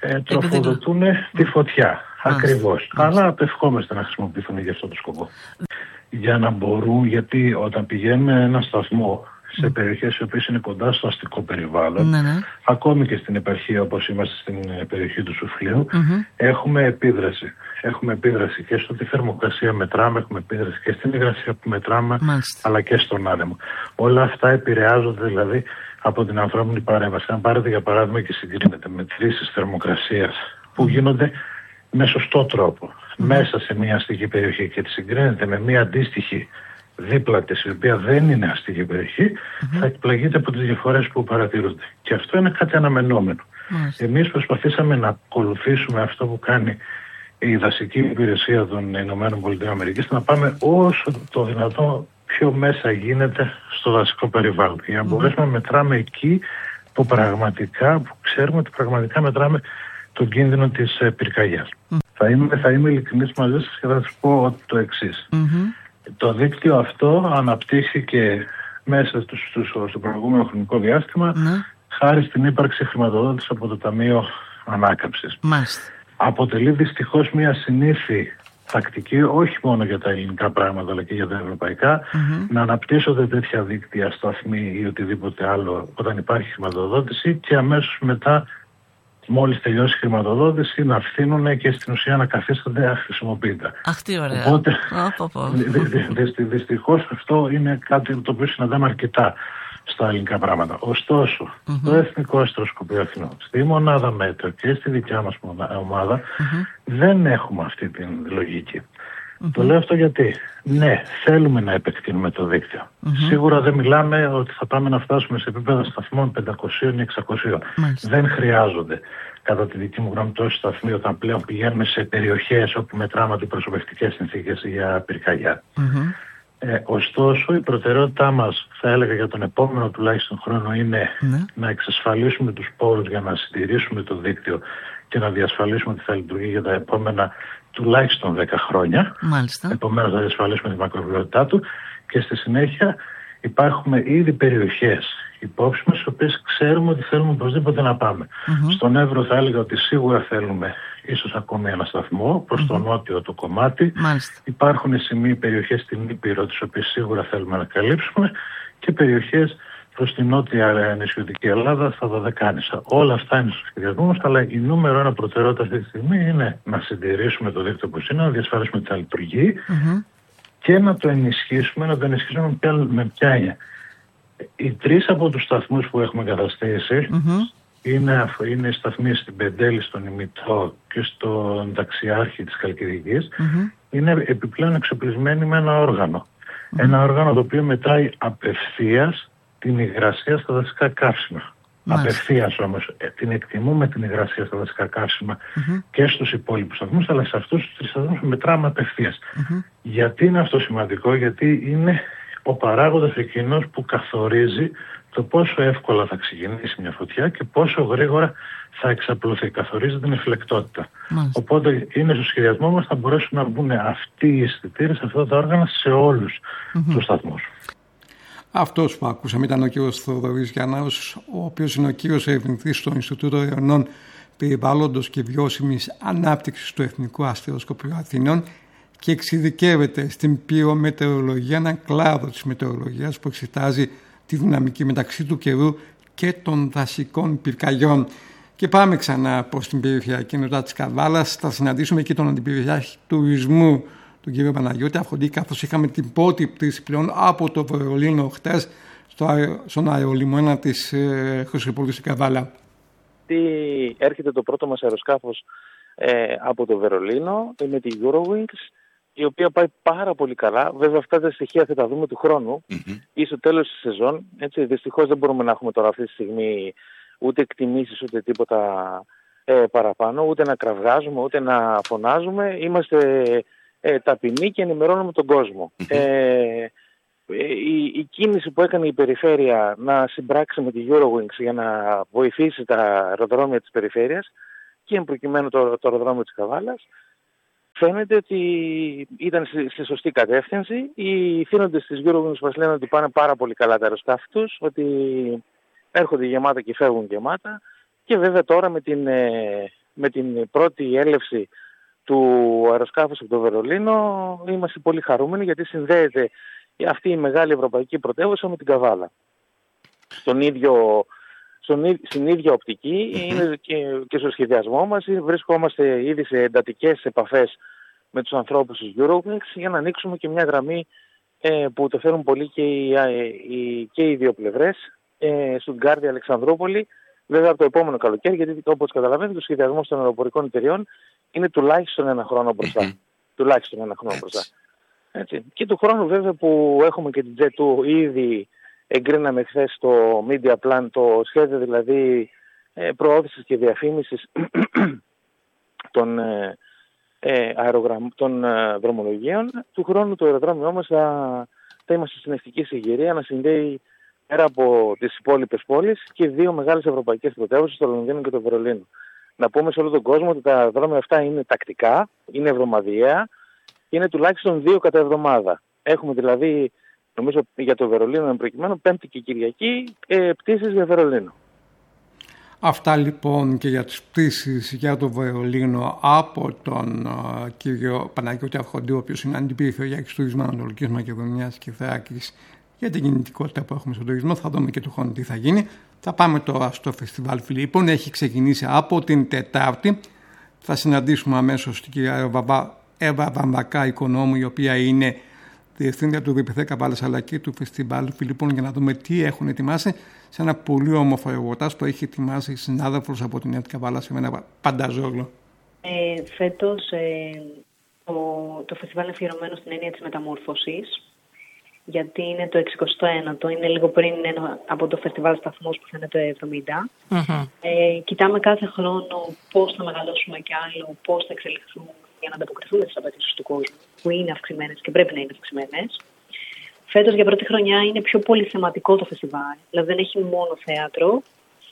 ε, τροφοδοτούν τη φωτιά. Ακριβώς. Αλλά απευχόμαστε να χρησιμοποιηθούν για αυτόν τον σκοπό. Για να μπορούν, γιατί όταν πηγαίνουμε ένα σταθμό σε περιοχές οι οποίες είναι κοντά στο αστικό περιβάλλον, ναι, ναι. ακόμη και στην επαρχία όπως είμαστε στην περιοχή του Σουφλίου, mm-hmm. έχουμε επίδραση. Έχουμε επίδραση και στο τι θερμοκρασία μετράμε, έχουμε επίδραση και στην υγρασία που μετράμε, Μάλιστα. αλλά και στον άνεμο. Όλα αυτά επηρεάζονται δηλαδή από την ανθρώπινη παρέμβαση. Αν πάρετε για παράδειγμα και συγκρίνετε μετρήσεις θερμοκρασίας που γίνονται με σωστό τρόπο mm-hmm. μέσα σε μια αστική περιοχή και τη συγκρίνετε με μια αντίστοιχη δίπλα της, η οποία δεν είναι αστική περιοχή, mm-hmm. θα εκπλαγείτε από τις διαφορές που παρατηρούνται. Και αυτό είναι κάτι αναμενόμενο. Mm-hmm. Εμείς προσπαθήσαμε να ακολουθήσουμε αυτό που κάνει η δασική υπηρεσία των ΗΠΑ, να πάμε όσο το δυνατόν πιο μέσα γίνεται στο δασικό περιβάλλον. Για να μπορέσουμε να μετράμε εκεί που πραγματικά, που ξέρουμε ότι πραγματικά μετράμε τον κίνδυνο της ε, πυρκαγιάς. Mm-hmm. Θα είμαι, θα είμαι ειλικρινής μαζί σας και θα σας πω το εξής. Mm-hmm. Το δίκτυο αυτό αναπτύχθηκε μέσα στους, στους, στο προηγούμενο χρονικό διάστημα mm-hmm. χάρη στην ύπαρξη χρηματοδότηση από το Ταμείο Ανάκαμψης. Mm-hmm. Αποτελεί δυστυχώς μια συνήθη τακτική, όχι μόνο για τα ελληνικά πράγματα αλλά και για τα ευρωπαϊκά, mm-hmm. να αναπτύσσονται τέτοια δίκτυα, σταθμοί ή οτιδήποτε άλλο όταν υπάρχει χρηματοδότηση και αμέσως μετά, μόλις τελειώσει η χρηματοδότηση, να φθήνουν και στην ουσία να καθίστανται αχρησιμοποιητά. Αχ, τι ωραία. Οπότε, δυστυχώς αυτό είναι κάτι το οποίο συναντάμε αρκετά στα ελληνικά πράγματα. Ωστόσο, mm-hmm. το Εθνικό Αστροσκοπείο Αθηνών, στη μονάδα Μέτεο και στη δικιά μας ομάδα, mm-hmm. δεν έχουμε αυτή την λογική. Mm-hmm. Το λέω αυτό γιατί, ναι, θέλουμε να επεκτείνουμε το δίκτυο. Mm-hmm. Σίγουρα δεν μιλάμε ότι θα πάμε να φτάσουμε σε επίπεδα σταθμών πεντακόσια ή εξακόσια. Mm-hmm. Δεν χρειάζονται, κατά τη δική μου γνώμη, τόσοι σταθμοί όταν πλέον πηγαίνουμε σε περιοχές όπου μετράμε αντιπροσωπευτικές συνθήκες για πυρκαγιά. Mm-hmm. Ε, ωστόσο, η προτεραιότητά μας, θα έλεγα για τον επόμενο τουλάχιστον χρόνο, είναι mm-hmm. να εξασφαλίσουμε τους πόρους για να συντηρήσουμε το δίκτυο και να διασφαλίσουμε ότι θα λειτουργεί για τα επόμενα τουλάχιστον δέκα χρόνια. Μάλιστα. Επομένως, θα διασφαλίσουμε τη μακροβιότητά του και στη συνέχεια υπάρχουν ήδη περιοχές υπόψη μας, στις οποίες ξέρουμε ότι θέλουμε οπωσδήποτε να πάμε. Mm-hmm. Στον Εύρο θα έλεγα ότι σίγουρα θέλουμε ίσως ακόμη ένα σταθμό προς mm-hmm. το νότιο το κομμάτι. Μάλιστα. Υπάρχουν σημεία περιοχές στην Ήπειρο, τις οποίες σίγουρα θέλουμε να καλύψουμε, και περιοχές προς την νότια νησιωτική Ελλάδα, στα Δωδεκάνησα. Όλα αυτά είναι στο σχεδιασμό μας, αλλά η νούμερο ένα προτεραιότητα αυτή τη στιγμή είναι να συντηρήσουμε το δίκτυο που είναι, να διασφαλίσουμε ότι θα λειτουργεί mm-hmm. και να το ενισχύσουμε, να το ενισχύσουμε με ποια έννοια. Οι τρεις από τους σταθμούς που έχουμε καταστήσει mm-hmm. είναι, είναι οι σταθμοί στην Πεντέλη, στον Ημιτό και στον Ταξιάρχη της Χαλκιδικής. Mm-hmm. Είναι επιπλέον εξοπλισμένοι με ένα όργανο. Mm-hmm. Ένα όργανο το οποίο μετράει απευθείας την υγρασία στα δασικά καύσιμα. Απευθείας όμως. Την εκτιμούμε την υγρασία στα δασικά καύσιμα mm-hmm. και στους υπόλοιπους σταθμούς, αλλά σε αυτούς τους τρεις σταθμούς μετράμε απευθείας. Mm-hmm. Γιατί είναι αυτό σημαντικό? Γιατί είναι ο παράγοντας εκείνος που καθορίζει το πόσο εύκολα θα ξεκινήσει μια φωτιά και πόσο γρήγορα θα εξαπλωθεί. Καθορίζει την εφλεκτότητα. Μάλιστα. Οπότε είναι στο σχεδιασμό μας να μπορέσουν να μπουν αυτοί οι αισθητήρες, αυτά τα όργανα σε όλους mm-hmm. τους σταθμούς. Αυτός που ακούσαμε ήταν ο κύριος Θοδωρής Γιαννάος, ο οποίος είναι ο κύριος ερευνητής στο Ινστιτούτο Ερευνών Περιβάλλοντος και Βιώσιμης Ανάπτυξης του Εθνικού Αστροσκοπείου Αθηνών και εξειδικεύεται στην πυρομετεωρολογία, έναν κλάδο της μετεωρολογίας που εξετάζει τη δυναμική μεταξύ του καιρού και των δασικών πυρκαγιών. Και πάμε ξανά προς την περιφερειακή ενότητα της Καβάλας. Θα συναντήσουμε εκεί τον αντιπεριφερειάρχη τουρισμού, τον κύριο Παναγιώτη Αφοντή, καθώς είχαμε την πρώτη πτήση πλέον από το Βερολίνο χτες στο, στον αερολιμένα της ε, Χρυσοπολίου στην Καβάλα. Τι έρχεται το πρώτο μας αεροσκάφος ε, από το Βερολίνο με τη Eurowings, η οποία πάει πάρα πολύ καλά. Βέβαια αυτά τα στοιχεία θα τα δούμε του χρόνου mm-hmm. ή στο τέλος της σεζόν. Έτσι, δυστυχώς δεν μπορούμε να έχουμε τώρα αυτή τη στιγμή ούτε εκτιμήσεις ούτε τίποτα ε, παραπάνω, ούτε να κραυγάζουμε, ούτε να φωνάζουμε. Είμαστε ε, ταπεινοί και ενημερώνουμε τον κόσμο. Mm-hmm. Ε, η, η κίνηση που έκανε η περιφέρεια να συμπράξει με τη Eurowings για να βοηθήσει τα αεροδρόμια της περιφέρειας και εν προκειμένου το, το αεροδρόμιο της Καβάλας, φαίνεται ότι ήταν στη, στη σωστή κατεύθυνση. Οι θύνοντες της Eurowings μας λένε ότι πάνε πάρα πολύ καλά τα αεροσκάφη τους, ότι έρχονται γεμάτα και φεύγουν γεμάτα. Και βέβαια τώρα με την, με την πρώτη έλευση του αεροσκάφους από το Βερολίνο είμαστε πολύ χαρούμενοι, γιατί συνδέεται αυτή η μεγάλη ευρωπαϊκή πρωτεύουσα με την Καβάλα. Στον ίδιο, στον, στην ίδια οπτική mm-hmm. είναι και, και στο σχεδιασμό μας βρισκόμαστε ήδη σε εντατικές επαφές με τους ανθρώπους της Eurowings για να ανοίξουμε και μια γραμμή ε, που το θέλουν πολύ και οι, οι, και οι δύο πλευρές, ε, Στουτγκάρδη, Αλεξανδρούπολη, βέβαια από το επόμενο καλοκαίρι, γιατί όπως καταλαβαίνετε το σχεδιασμό των αεροπορικών εταιριών είναι τουλάχιστον ένα χρόνο μπροστά. Mm-hmm. Τουλάχιστον ένα χρόνο μπροστά. Έτσι. Και του χρόνου βέβαια που έχουμε και την τζετ δύο, ήδη εγκρίναμε χθες το Media Plan, το σχέδιο δηλαδή ε, προώθησης και διαφήμισης των, ε, ε, αερογραμμ, των ε, δρομολογίων. Του χρόνου το αεροδρόμιό μας θα, θα είμαστε στην ευτική συγκυρία να συνδέει πέρα από τις υπόλοιπες πόλεις και δύο μεγάλες ευρωπαϊκές πρωτεύουσες, το Λονδίνο και το Βερολίνο. Να πούμε σε όλο τον κόσμο ότι τα αεροδρόμια αυτά είναι τακτικά, είναι εβδομαδιαία και είναι τουλάχιστον δύο κατά εβδομάδα. Έχουμε δηλαδή, νομίζω για το Βερολίνο εν προκειμένου, Πέμπτη και Κυριακή ε, πτήσεις για Βερολίνο. Αυτά λοιπόν και για τις πτήσεις για το Βερολίνο από τον uh, κύριο Παναγιώτη Αρχοντή, ο οποίος είναι αντιπεριφερειάρχης τουρισμού Ανατολικής Μακεδονίας και Θράκης, για την κινητικότητα που έχουμε στον τουρισμό. Θα δούμε και του χρόνου τι θα γίνει. Θα πάμε τώρα στο Φεστιβάλ Φιλίππων. Έχει ξεκινήσει από την Τετάρτη. Θα συναντήσουμε αμέσως την κυρία Εύα Βαμβακά Οικονόμου, η οποία είναι διευθύντρια του ΒΠΘ Καβάλας αλλά και του Φεστιβάλ Φιλίππων, για να δούμε τι έχουν ετοιμάσει σε ένα πολύ όμορφο εργοτάζ που έχει ετοιμάσει συνάδελφος από την ΕΤ Καβάλα, σε ένα Πανταζόγλο. Ε, φέτος ε, το, το φεστιβάλ είναι αφιερωμένο στην έννοια της μεταμόρφωσης, γιατί είναι το εξηκοστό ένατο, είναι λίγο πριν ένα από το φεστιβάλ σταθμός που θα είναι το εβδομήντα. Mm-hmm. Ε, κοιτάμε κάθε χρόνο πώς θα μεγαλώσουμε κι άλλο, πώς θα εξελιχθούμε για να ανταποκριθούμε στις απαιτήσεις του κόσμου, που είναι αυξημένες και πρέπει να είναι αυξημένες. Φέτος για πρώτη χρονιά είναι πιο πολυθεματικό το φεστιβάλ, δηλαδή δεν έχει μόνο θέατρο,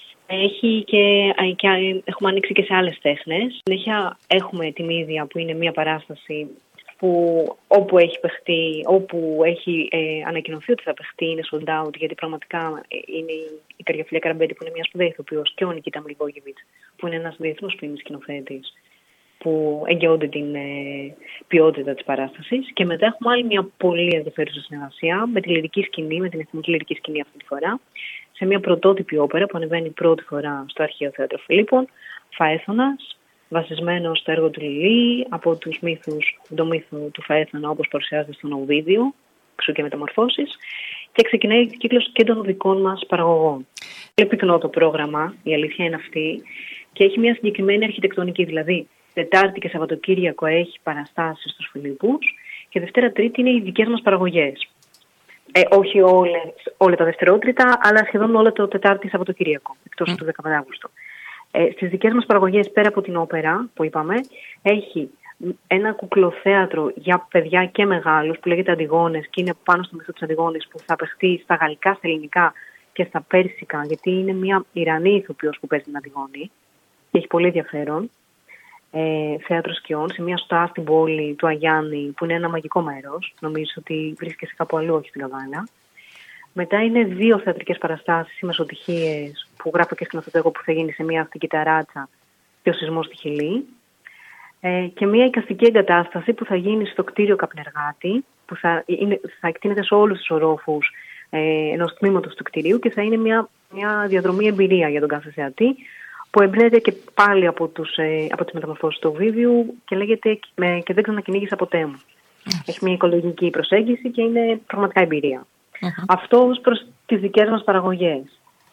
έχει και, και έχουμε ανοίξει και σε άλλες τέχνες. Συνέχεια έχουμε τη Μύδια, που είναι μια παράσταση που όπου έχει παιχτεί, όπου έχει ε, ανακοινωθεί ότι θα παιχτεί, είναι sold out, γιατί πραγματικά είναι η Καριοφιλία Καραμπέτη, που είναι μια σπουδαία ηθοποιός, και ο Νικίτα Μιλβόγεβιτς, που είναι ένας διεθνούς φήμης σκηνοθέτης, που εγγυώνται την ε, ποιότητα της παράστασης. Και μετά έχουμε άλλη μια πολύ ενδιαφέρουσα συνεργασία με τη λυρική σκηνή, με την Εθνική Λυρική Σκηνή αυτή τη φορά, σε μια πρωτότυπη όπερα που ανεβαίνει πρώτη φορά στο Αρχαίο Θέατρο Φιλίππων, Φαέθωνας, βασισμένο στο έργο του Λιλί, από τους μύθους, τον μύθο του Φαέθωνα όπως παρουσιάζεται στον Οβίδιο, εξού και μεταμορφώσεις, και ξεκινάει ο κύκλος και των δικών μας παραγωγών. Πολύ πυκνό το πρόγραμμα, η αλήθεια είναι αυτή, και έχει μια συγκεκριμένη αρχιτεκτονική, δηλαδή Τετάρτη και Σαββατοκύριακο έχει παραστάσεις στους Φιλίππους και Δευτέρα Τρίτη είναι οι δικές μας παραγωγές. Ε, όχι όλες, όλα τα δευτερότριτα, αλλά σχεδόν όλα το Τετάρτη Σαββατοκύριακο, εκτός mm. του δεκαπέντε Αυγούστου. Ε, στις δικές μας παραγωγές, πέρα από την όπερα που είπαμε, έχει ένα κουκλοθέατρο για παιδιά και μεγάλους που λέγεται Αντιγόνες και είναι πάνω στο μύθο της Αντιγόνης, που θα παιχτεί στα γαλλικά, στα ελληνικά και στα πέρσικα, γιατί είναι μια Ιρανή ηθοποιός που παίζει την Αντιγόνη και έχει πολύ ενδιαφέρον. Ε, θέατρο σκιών σε μια στοά στην πόλη του Αγιάννη, που είναι ένα μαγικό μέρος. Νομίζω ότι βρίσκεσαι κάπου αλλού, όχι στην Καβάλα. Μετά είναι δύο θεατρικές παραστάσεις, οι Μεσοτυχίες, που γράφω και σκηνοθετώ εγώ, που θα γίνει σε μια αστική ταράτσα, και ο σεισμός στη Χιλή. Ε, και μια εικαστική εγκατάσταση που θα γίνει στο κτίριο Καπνεργάτη, που θα, είναι, θα εκτείνεται σε όλους τους ορόφους ε, ενός τμήματος του κτιρίου και θα είναι μια, μια διαδρομή εμπειρία για τον κάθε θεατή, που εμπνέεται και πάλι από, τους, ε, από τις μεταμορφώσεις του Οβίδιου και λέγεται με, «Και δεν ξανακυνήγησα ποτέ μου». Mm. Έχει μια οικολογική προσέγγιση και είναι πραγματικά εμπειρία. Mm-hmm. Αυτό ως προς τις δικές μας παραγωγές.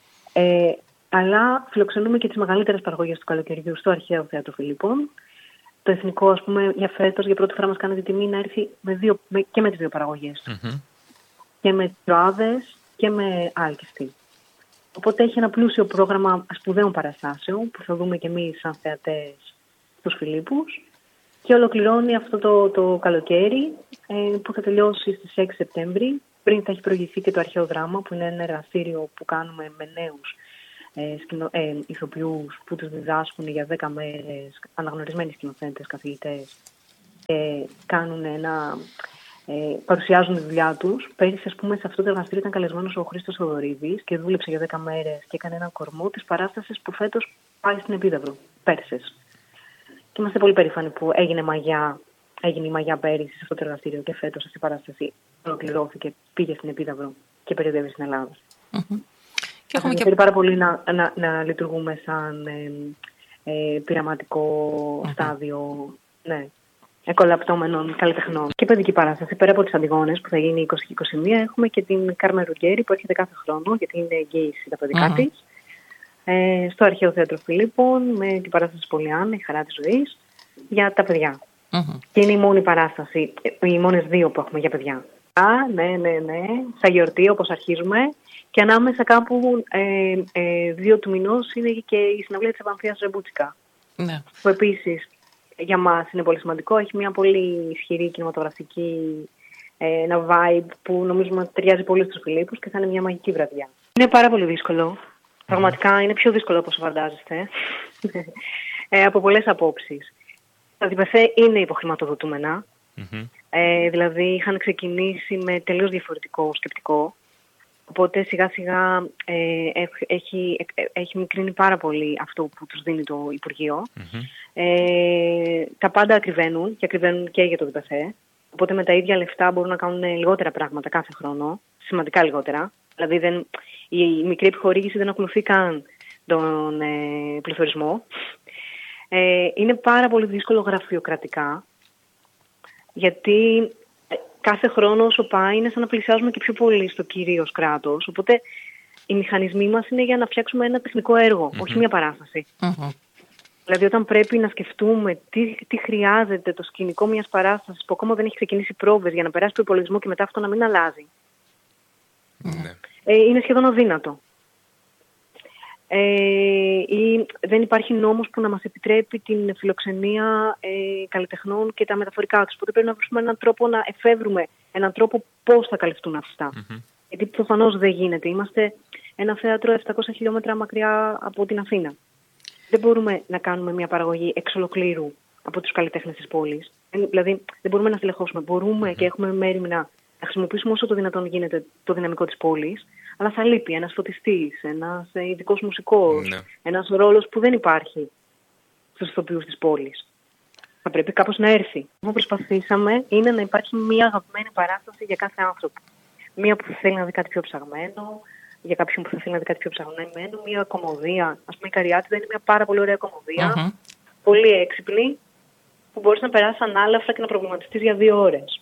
Ε, αλλά φιλοξενούμε και τις μεγαλύτερες παραγωγές του καλοκαιριού στο Αρχαίο Θέατρο Φιλίππων. Το Εθνικό, ας πούμε, για φέτος, για πρώτη φορά μας κάνει τη τιμή να έρθει με δύο, με, και με τις δύο παραγωγές του. Mm-hmm. Και με Τροάδες και με Άλκηστη. Οπότε έχει ένα πλούσιο πρόγραμμα σπουδαίων παραστάσεων που θα δούμε και εμείς σαν θεατές στους Φιλίππους, και ολοκληρώνει αυτό το, το καλοκαίρι ε, που θα τελειώσει στις έξι Σεπτέμβρη. Πριν θα έχει προηγηθεί και το Αρχαίο Δράμα, που είναι ένα εργαστήριο που κάνουμε με νέους ε, σκηνο, ε, ηθοποιούς που τους διδάσκουν για δέκα μέρες, αναγνωρισμένοι σκηνοθέτες, καθηγητές, και κάνουν ένα... Ε, παρουσιάζουν τη δουλειά τους. Πέρυσι, ας πούμε, σε αυτό το εργαστήριο ήταν καλεσμένος ο Χρήστος Θοδωρίδης και δούλεψε για δέκα μέρες και έκανε έναν κορμό της παράστασης που φέτος πάει στην Επίδαυρο. Πέρσες. είμαστε πολύ περήφανοι που έγινε μαγιά, έγινε η μαγιά πέρυσι σε αυτό το εργαστήριο και φέτος αυτή η παράσταση ολοκληρώθηκε, πήγε στην Επίδαυρο και περιοδεύει στην Ελλάδα. Mm-hmm. Και έχουμε και πάρα πολύ να, να, να λειτουργούμε σαν ε, ε, πειραματικό mm-hmm. στάδιο, ναι, εκολαπτώμενων καλλιτεχνών. Και παιδική παράσταση, πέρα από τις Αντιγόνες που θα γίνει είκοσι και είκοσι μία, έχουμε και την Κάρμεν Ρουγκέρι που έρχεται κάθε χρόνο, γιατί είναι εγγύηση τα παιδικά mm-hmm. της. Ε, στο Αρχαίο Θέατρο Φιλίππων, με την παράσταση Πολιάννα, η χαρά της ζωής, για τα παιδιά. Mm-hmm. Και είναι η μόνη παράσταση, οι μόνες δύο που έχουμε για παιδιά. Α, ναι, ναι, ναι, σαν γιορτή όπως αρχίζουμε. Και ανάμεσα κάπου ε, ε, δύο του μηνός είναι και η συναυλία της Επανθίας Ρεμπούτσικα. Ναι. Που επίσης για μας είναι πολύ σημαντικό. Έχει μια πολύ ισχυρή κινηματογραφική, ε, ένα vibe που νομίζουμε ότι ταιριάζει πολύ στους Φιλίππους και θα είναι μια μαγική βραδιά. Είναι πάρα πολύ δύσκολο. Πραγματικά είναι πιο δύσκολο όπως φαντάζεστε. ε, από πολλές απόψεις. Τα διπεθέ είναι υποχρηματοδοτούμενα. Mm-hmm. Ε, δηλαδή είχαν ξεκινήσει με τελείως διαφορετικό σκεπτικό. Οπότε σιγά σιγά ε, έχει, έχει μικρύνει πάρα πολύ αυτό που τους δίνει το Υπουργείο. Mm-hmm. Ε, τα πάντα ακριβένουν και ακριβένουν και για το διπεθέ. Οπότε με τα ίδια λεφτά μπορούν να κάνουν λιγότερα πράγματα κάθε χρόνο. Σημαντικά λιγότερα. Δηλαδή δεν, η, η μικρή επιχορήγηση δεν ακολουθεί καν τον ε, πληθωρισμό. Ε, είναι πάρα πολύ δύσκολο γραφειοκρατικά. Γιατί κάθε χρόνο όσο πάει είναι σαν να πλησιάζουμε και πιο πολύ στο κυρίως κράτος. Οπότε οι μηχανισμοί μας είναι για να φτιάξουμε ένα τεχνικό έργο, mm-hmm. όχι μια παράσταση. Mm-hmm. Δηλαδή όταν πρέπει να σκεφτούμε τι, τι χρειάζεται το σκηνικό μιας παράστασης που ακόμα δεν έχει ξεκινήσει πρόβες για να περάσει το υπολογισμό και μετά αυτό να μην αλλάζει. Mm-hmm. Ε, είναι σχεδόν αδύνατο. Ε, ή δεν υπάρχει νόμος που να μας επιτρέπει την φιλοξενία ε, καλλιτεχνών και τα μεταφορικά τους. Οπότε πρέπει να βρούμε έναν τρόπο να εφεύρουμε έναν τρόπο πώς θα καλυφθούν αυτά. Mm-hmm. Γιατί προφανώς δεν γίνεται. Είμαστε ένα θέατρο επτακόσια χιλιόμετρα μακριά από την Αθήνα. Δεν μπορούμε να κάνουμε μια παραγωγή εξ ολοκλήρου από τους καλλιτέχνες της πόλης. Δηλαδή δεν μπορούμε να τηλεχώσουμε. Μπορούμε mm-hmm. και έχουμε μέριμνα να χρησιμοποιήσουμε όσο το δυνατόν γίνεται το δυναμικό της πόλης, αλλά θα λείπει ένας φωτιστής, ένας ειδικός μουσικός, ναι. ένας ρόλος που δεν υπάρχει στους ηθοποιούς της πόλης. Θα πρέπει κάπως να έρθει. Αυτό που προσπαθήσαμε είναι να υπάρχει μια αγαπημένη παράσταση για κάθε άνθρωπο. Μία που θα θέλει να δει κάτι πιο ψαγμένο, για κάποιον που θα θέλει να δει κάτι πιο ψαγμένο, μια κομμωδία. Ας πούμε, η Καριάτιδα είναι μια πάρα πολύ ωραία κομμωδία, mm-hmm. πολύ έξυπνη, που μπορείς να περάσεις ανάλαφρα και να προβληματιστείς για δύο ώρες.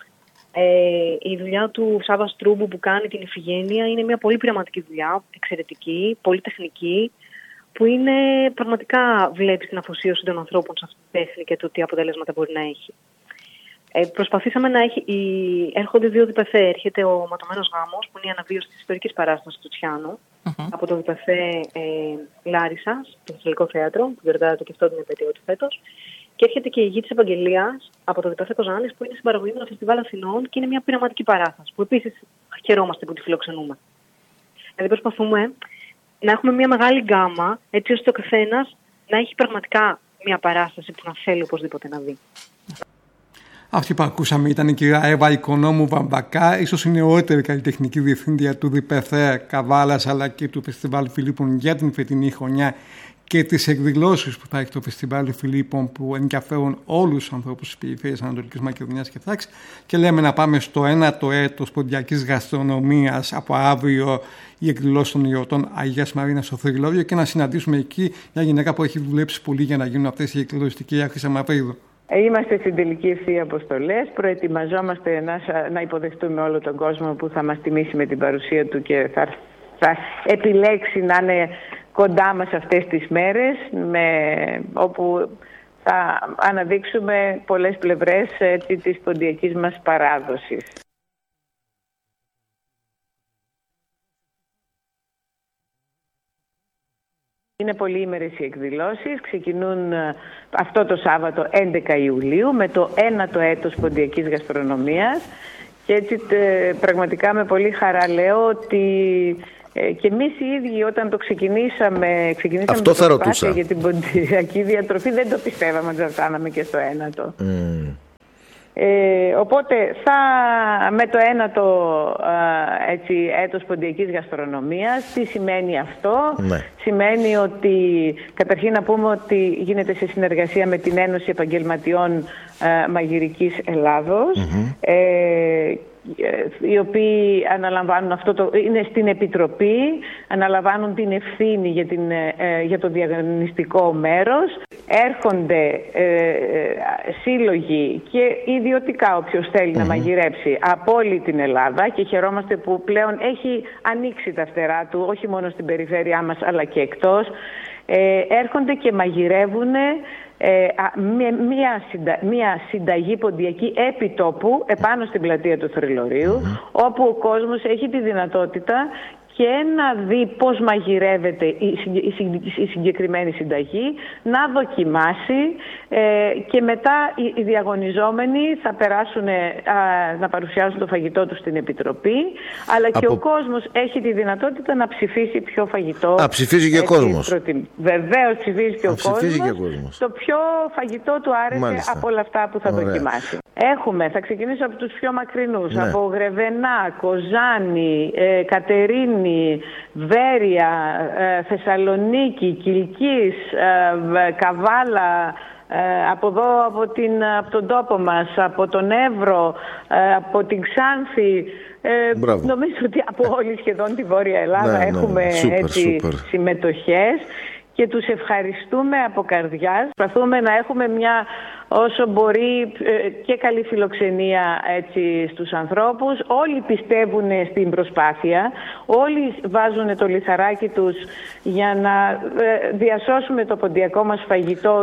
Ε, η δουλειά του Σάβα Στρούμπου που κάνει την Ιφηγένεια είναι μια πολύ πειραματική δουλειά, εξαιρετική, πολύ τεχνική, που είναι πραγματικά βλέπεις την αφοσίωση των ανθρώπων σε αυτή τη τέχνη και το τι αποτελέσματα μπορεί να έχει. Ε, προσπαθήσαμε να έχει. Η... Έρχονται δύο διπεθέ. Έρχεται ο Ματωμένος Γάμος, που είναι η αναβίωση της ιστορικής παράστασης του Τσιάνου, uh-huh. από το διπεθέ ε, Λάρισσας, το Θεσσαλικό Θέατρο, που γιορτάζεται και αυτό την επέτειο του φέτος. Και έρχεται και η Γη της Ευαγγελίας από το διπεθέ Κοζάνης, που είναι συμπαραγωγή με το Φεστιβάλ Αθηνών και είναι μια πειραματική παράσταση, που επίσης χαιρόμαστε που τη φιλοξενούμε. Δηλαδή προσπαθούμε να έχουμε μια μεγάλη γκάμα, έτσι ώστε ο καθένας να έχει πραγματικά μια παράσταση που να θέλει οπωσδήποτε να δει. Αυτή που ακούσαμε ήταν η κυρία Εύα Οικονόμου Βαμβακά, ίσως η νεότερη καλλιτεχνική διευθύντρια του διπεθέ Καβάλας αλλά και του Φεστιβάλ Φιλίππων για την φετινή χρονιά και τις εκδηλώσεις που θα έχει το Φεστιβάλ Φιλίππων που ενδιαφέρουν όλους τους ανθρώπους της περιφέρειας Ανατολικής Μακεδονίας και Θράκης, και λέμε να πάμε στο ένατο έτος ποντιακής γαστρονομίας από αύριο η εκδηλώση των γιορτών Αγίας Μαρίνας στο Θρυλώριο και να συναντήσουμε εκεί μια γυναίκα που έχει δουλέψει πολύ για να γίνουν αυτές οι εκδηλώσεις, την κυρία Χρύσα Μαυρίδου. Είμαστε στην τελική ευθεία αποστολές. Προετοιμαζόμαστε να, να υποδεχτούμε όλο τον κόσμο που θα μας τιμήσει με την παρουσία του και θα, θα επιλέξει να είναι κοντά μας αυτές τις μέρες, με, όπου θα αναδείξουμε πολλές πλευρές έτσι, της ποντιακής μας παράδοσης. Είναι πολυήμερες οι εκδηλώσεις, ξεκινούν αυτό το Σάββατο έντεκα Ιουλίου με το ένατο έτος ποντιακής γαστρονομίας και έτσι πραγματικά με πολύ χαρά λέω ότι ε, και εμείς οι ίδιοι όταν το ξεκινήσαμε, ξεκινήσαμε αυτό θα ρωτούσα. Για την ποντιακή διατροφή δεν το πιστεύαμε ότι θα φτάναμε και στο ένατο. Mm. Ε, οπότε θα, με το ένατο ε, έτσι, έτος ποντιακής γαστρονομίας, τι σημαίνει αυτό? Ναι. Σημαίνει ότι καταρχήν να πούμε ότι γίνεται σε συνεργασία με την Ένωση Επαγγελματιών ε, Μαγειρικής Ελλάδος, mm-hmm. ε, οι οποίοι αναλαμβάνουν αυτό το, είναι στην Επιτροπή, αναλαμβάνουν την ευθύνη για, την, ε, για το διαγωνιστικό μέρος. Έρχονται ε, σύλλογοι και ιδιωτικά όποιος θέλει mm-hmm. να μαγειρέψει από όλη την Ελλάδα και χαιρόμαστε που πλέον έχει ανοίξει τα φτερά του όχι μόνο στην περιφέρειά μας αλλά και εκτός. Ε, έρχονται και μαγειρεύουν ε, μία, συντα, μία συνταγή ποντιακή επί τόπου επάνω στην πλατεία του Θρυλορείου, mm-hmm. όπου ο κόσμος έχει τη δυνατότητα και να δει πώς μαγειρεύεται η συγκεκριμένη συνταγή, να δοκιμάσει ε, και μετά οι διαγωνιζόμενοι θα περάσουν α, να παρουσιάσουν το φαγητό τους στην Επιτροπή, αλλά και Από... ο κόσμος έχει τη δυνατότητα να ψηφίσει ποιο φαγητό. Α, ψηφίζει και ο κόσμος. Προτιμ... Βεβαίως ψηφίζει και, Α, ο, ψηφίζει κόσμος, και ο κόσμος. Το ποιο φαγητό του άρεσε Μάλιστα. από όλα αυτά που θα Ωραία. δοκιμάσει. Έχουμε, θα ξεκινήσω από τους πιο μακρινούς, ναι. από Γρεβενά, Κοζάνη, ε, Κατερίνη, Βέρεια, ε, Θεσσαλονίκη, Κιλκής, ε, Καβάλα, ε, από εδώ από, την, από τον τόπο μας, από τον Εύρο, ε, από την Ξάνθη. Ε, νομίζω ότι από όλη σχεδόν τη Βόρεια Ελλάδα ναι, έχουμε ναι, super, έτσι, super. συμμετοχές. Και τους ευχαριστούμε από καρδιάς. Προσπαθούμε να έχουμε μια όσο μπορεί και καλή φιλοξενία έτσι, στους ανθρώπους. Όλοι πιστεύουν στην προσπάθεια. Όλοι βάζουν το λιθαράκι τους για να διασώσουμε το ποντιακό μας φαγητό.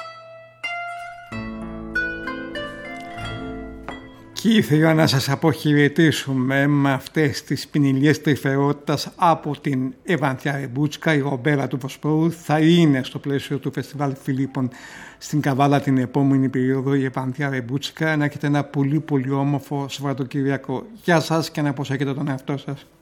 Και ήθελα να σας αποχαιρετήσουμε με αυτές τις ποινιλιές τρυφερότητας από την Ευανθιά Ρεμπούτσκα. Η Ρομπέλα του Βοσπόρου θα είναι στο πλαίσιο του Φεστιβάλ Φιλίππων στην Καβάλα την επόμενη περίοδο. Η Ευανθιά Ρεμπούτσκα να έχετε ένα πολύ πολύ όμορφο Σαββατοκύριακο. Γεια σας και να προσέχετε τον εαυτό σας.